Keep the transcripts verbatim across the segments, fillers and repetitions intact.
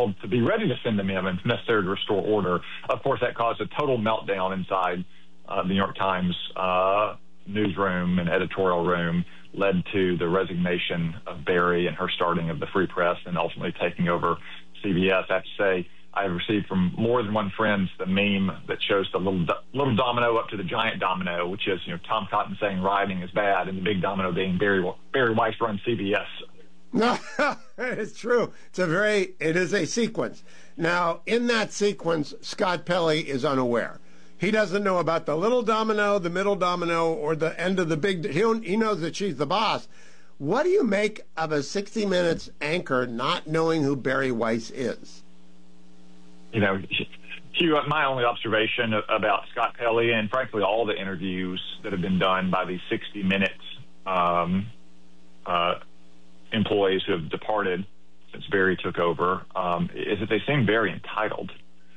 signaled to be ready to send them in if necessary to restore order. Of course, that caused a total meltdown inside uh, the New York Times uh, newsroom and editorial room, led to the resignation of Barry and her starting of the Free Press and ultimately taking over C B S. I have to say, I've received from more than one friend the meme that shows the little little domino up to the giant domino, which is, you know, Tom Cotton saying rioting is bad, and the big domino being Barry Barry Weiss runs C B S. No, it's true. It's a very, it is a sequence. Now, in that sequence, Scott Pelley is unaware. He doesn't know about the little domino, the middle domino, or the end of the big. He, he knows that she's the boss. What do you make of a sixty minutes anchor not knowing who Barry Weiss is? You know, Hugh, my only observation about Scott Pelley and, frankly, all the interviews that have been done by these sixty minutes um, uh, employees who have departed since Barry took over um, is that they seem very entitled.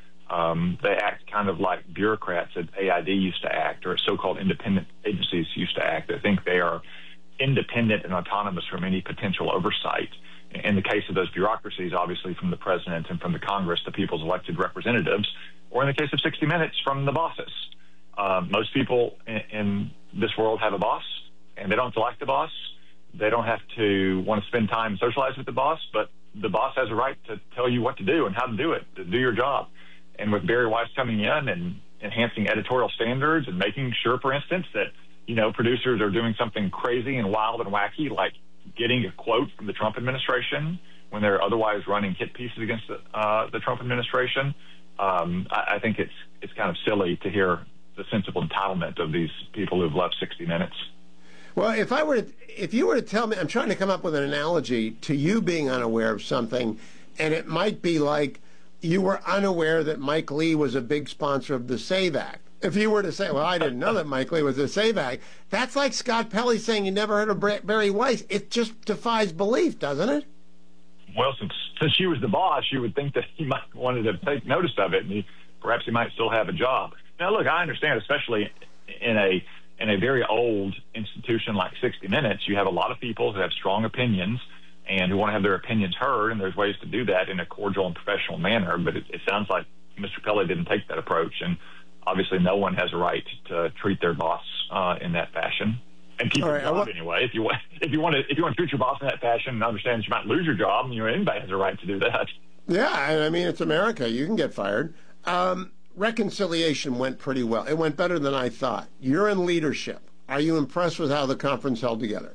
Um, they act kind of like bureaucrats at A I D used to act, or so-called independent agencies used to act. They think they are independent and autonomous from any potential oversight. In the case of those bureaucracies, obviously from the president and from the Congress, the people's elected representatives, or in the case of sixty minutes, from the bosses. Uh, most people in, in this world have a boss, and they don't have to like the boss. They don't have to want to spend time and socialize with the boss, but the boss has a right to tell you what to do and how to do it, to do your job. And with Barry Weiss coming in and enhancing editorial standards and making sure, for instance, that, you know, producers are doing something crazy and wild and wacky, like getting a quote from the Trump administration when they're otherwise running hit pieces against the, uh, the Trump administration, um, I, I think it's it's kind of silly to hear the sense of entitlement of these people who've left sixty minutes. Well, if I were to, if you were to tell me, I'm trying to come up with an analogy to you being unaware of something, and it might be like you were unaware that Mike Lee was a big sponsor of the SAVE Act. If you were to say, well, I didn't know that Mike Lee was a SAVE Act, that's like Scott Pelley saying you never heard of Barry Weiss. It just defies belief, doesn't it? Well, since since she was the boss, you would think that he might wanted to take notice of it, and he, perhaps he might still have a job. Now, look, I understand, especially in a in a very old institution like sixty minutes, you have a lot of people who have strong opinions and who want to have their opinions heard, and there's ways to do that in a cordial and professional manner. But it, it sounds like Mister Pelley didn't take that approach, and obviously no one has a right to treat their boss uh, in that fashion. And keep your right, job want, anyway. If you want, if you want to, if you want to treat your boss in that fashion, and understand that you might lose your job, you know, anybody has a right to do that. Yeah, I mean, it's America. You can get fired. Um, reconciliation went pretty well. It went better than I thought. You're in leadership. Are you impressed with how the conference held together?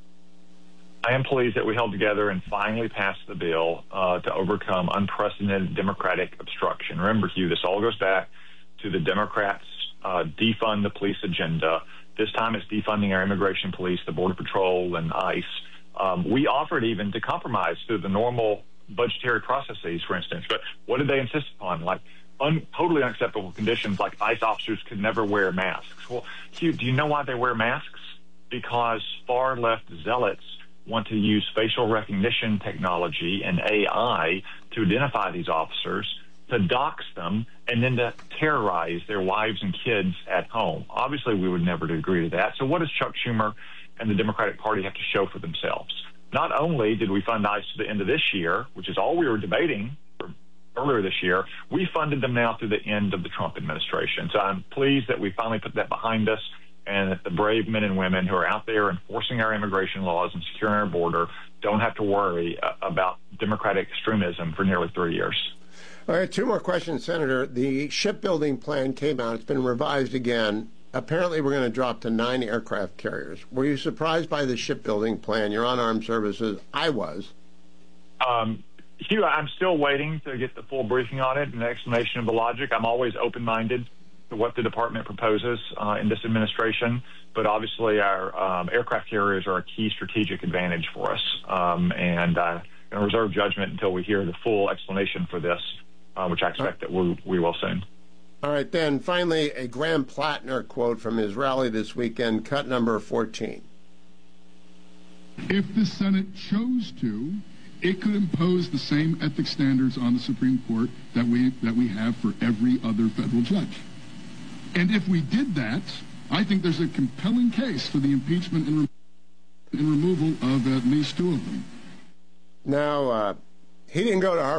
I am pleased that we held together and finally passed the bill uh, to overcome unprecedented Democratic obstruction. Remember, Hugh, this all goes back to the Democrats' uh, defund the police agenda. This time it's defunding our immigration police, the Border Patrol, and ICE. Um, we offered even to compromise through the normal budgetary processes, for instance. But what did they insist upon? Like un- totally unacceptable conditions, like ICE officers could never wear masks. Well, Hugh, do you know why they wear masks? Because far-left zealots want to use facial recognition technology and A I to identify these officers, to dox them, and then to terrorize their wives and kids at home. Obviously, we would never agree to that. So what does Chuck Schumer and the Democratic Party have to show for themselves? Not only did we fund ICE to the end of this year, which is all we were debating earlier this year, we funded them now through the end of the Trump administration. So I'm pleased that we finally put that behind us, and that the brave men and women who are out there enforcing our immigration laws and securing our border don't have to worry about Democratic extremism for nearly three years. All right, two more questions, Senator. The shipbuilding plan came out. It's been revised again. Apparently, we're going to drop to nine aircraft carriers. Were you surprised by the shipbuilding plan? You're on armed services. I was. Um, Hugh, I'm still waiting to get the full briefing on it and an explanation of the logic. I'm always open-minded to what the department proposes uh, in this administration, but obviously our um, aircraft carriers are a key strategic advantage for us, um, and I'm going to reserve judgment until we hear the full explanation for this, uh, which I expect that we, we will soon. All right, then, finally, a Graham Plattner quote from his rally this weekend, cut number fourteen. If the Senate chose to, it could impose the same ethics standards on the Supreme Court that we that we have for every other federal judge. And if we did that, I think there's a compelling case for the impeachment and, re- and removal of at least two of them. Now, uh, he didn't go to Harvard.